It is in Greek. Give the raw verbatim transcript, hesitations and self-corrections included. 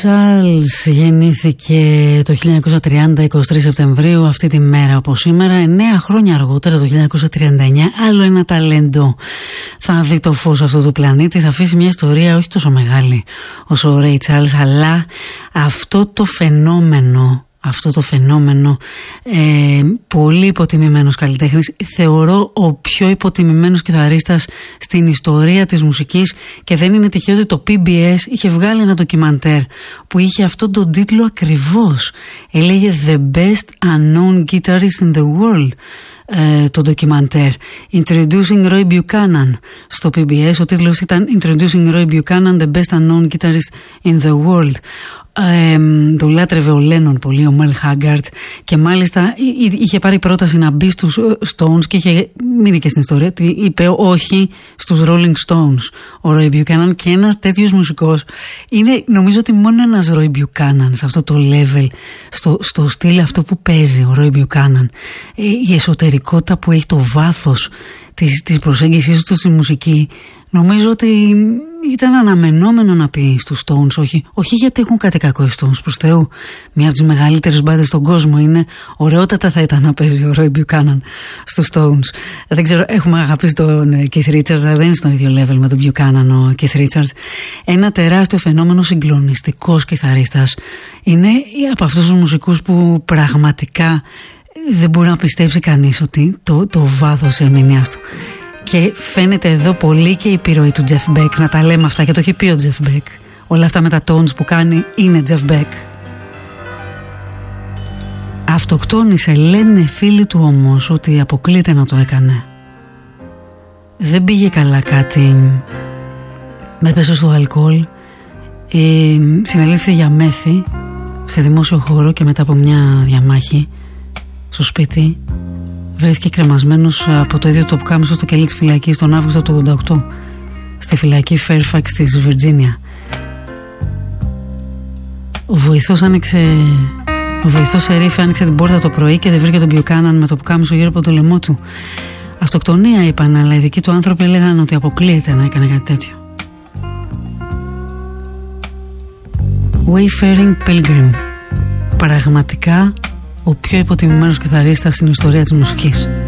Charles γεννήθηκε το χίλια εννιακόσια τριάντα, είκοσι τρεις Σεπτεμβρίου, αυτή τη μέρα όπως σήμερα. Εννέα χρόνια αργότερα, το χίλια εννιακόσια τριάντα εννέα, άλλο ένα ταλέντο θα δει το φως αυτού του πλανήτη. Θα αφήσει μια ιστορία όχι τόσο μεγάλη όσο ο Ray Charles, αλλά αυτό το φαινόμενο Αυτό το φαινόμενο ε, πολύ υποτιμημένος καλλιτέχνης, θεωρώ ο πιο υποτιμημένος κιθαρίστας στην ιστορία της μουσικής, και δεν είναι τυχαίο ότι το πι μπι ες είχε βγάλει ένα ντοκιμαντέρ που είχε αυτόν τον τίτλο ακριβώς. Έλεγε The Best Unknown Guitarist in the World, ε, το ντοκιμαντέρ. Introducing Roy Buchanan στο πι μπι ες. Ο τίτλος ήταν Introducing Roy Buchanan, The Best Unknown Guitarist in the World. Ε, το λάτρευε ο Λένον πολύ, ο Μέλ Χάγκαρτ, και μάλιστα είχε πάρει πρόταση να μπει στους Stones και είχε μείνει και στην ιστορία. Είπε όχι στους Rolling Stones ο Roy Buchanan, και ένας τέτοιος μουσικός είναι, νομίζω ότι μόνο ένας Roy Buchanan σε αυτό το level, στο, στο στυλ αυτό που παίζει ο Roy Buchanan, η εσωτερικότητα που έχει, το βάθος της, της προσέγγισης του στη μουσική, νομίζω ότι ήταν αναμενόμενο να πει στους Stones όχι. Όχι γιατί έχουν κάτι κακό οι Stones, προς Θεού. Μία από τις μεγαλύτερες μπάντες στον κόσμο είναι. Ωραιότατα θα ήταν να παίζει ο Roy Buchanan στους Stones. Δεν ξέρω, έχουμε αγαπήσει τον Keith Richards, αλλά δεν είναι στον ίδιο level με τον Buchanan ο Keith Richards. Ένα τεράστιο φαινόμενο, συγκλονιστικός κιθαρίστας. Είναι από αυτούς τους μουσικούς που πραγματικά δεν μπορεί να πιστέψει κανείς ότι το, το βάθος της ερμηνείας του. Και φαίνεται εδώ πολύ και η επιρροή του Jeff Beck, να τα λέμε αυτά, και το έχει πει ο Jeff Beck. Όλα αυτά με τα tones που κάνει είναι Jeff Beck. Αυτοκτόνησε, λένε φίλοι του όμως ότι αποκλείται να το έκανε. Δεν πήγε καλά κάτι, έπεσε στο αλκοόλ, ε, συνελήφθη για μέθη σε δημόσιο χώρο, και μετά από μια διαμάχη στο σπίτι βρέθηκε κρεμασμένος από το ίδιο το πουκάμισο στο κελί της φυλακής τον Αύγουστο του ογδόντα οκτώ στη φυλακή Fairfax της Βιρτζίνια. Ο βοηθός άνοιξε Ο βοηθός Σερίφη άνοιξε την πόρτα το πρωί και δεν βρήκε τον Buchanan με το πουκάμισο γύρω από το λαιμό του. Αυτοκτονία είπαν, αλλά οι δικοί του άνθρωποι έλεγαν ότι αποκλείεται να έκανε κάτι τέτοιο. Wayfaring Pilgrim, πραγματικά ο πιο υποτιμημένος κιθαρίστας στην ιστορία της μουσικής.